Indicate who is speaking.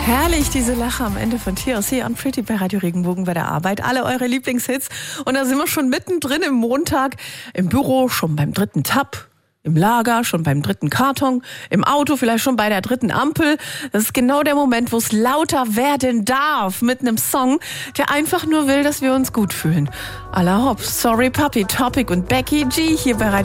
Speaker 1: Herrlich, diese Lache am Ende von TLC on Pretty bei Radio Regenbogen bei der Arbeit. Alle eure Lieblingshits. Und da sind wir schon mittendrin im Montag. Im Büro schon beim 3. Tab. Im Lager schon beim 3. Karton. Im Auto vielleicht schon bei der 3. Ampel. Das ist genau der Moment, wo es lauter werden darf. Mit einem Song, der einfach nur will, dass wir uns gut fühlen. À la Hops, Sorry Puppy, Topic und Becky G hier bei Radio